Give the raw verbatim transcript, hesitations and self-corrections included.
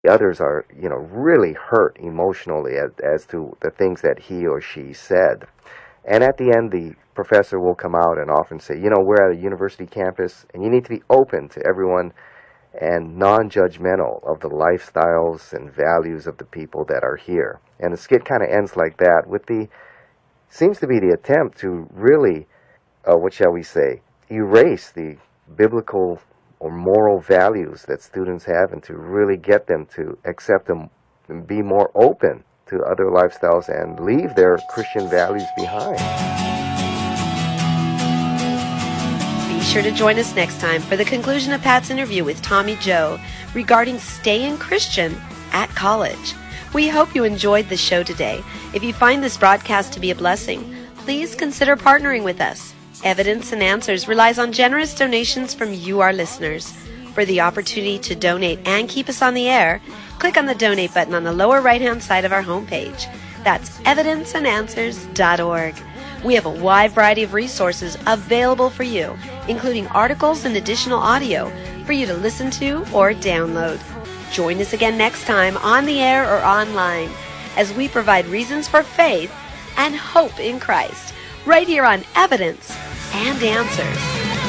The others are, you know, really hurt emotionally as, as to the things that he or she said. And at the end, the professor will come out and often say, you know, we're at a university campus, and you need to be open to everyone and non-judgmental of the lifestyles and values of the people that are here. And the skit kind of ends like that with the, seems to be the attempt to really, uh, what shall we say, erase the biblical or moral values that students have and to really get them to accept them and be more open to other lifestyles and leave their Christian values behind. Be sure to join us next time for the conclusion of Pat's interview with Tommy Joe regarding staying Christian at college. We hope you enjoyed the show today. If you find this broadcast to be a blessing, please consider partnering with us. Evidence and Answers relies on generous donations from you, our listeners. For the opportunity to donate and keep us on the air, click on the donate button on the lower right-hand side of our homepage. That's evidence and answers dot org. We have a wide variety of resources available for you, including articles and additional audio for you to listen to or download. Join us again next time on the air or online as we provide reasons for faith and hope in Christ, right here on Evidence and Answers.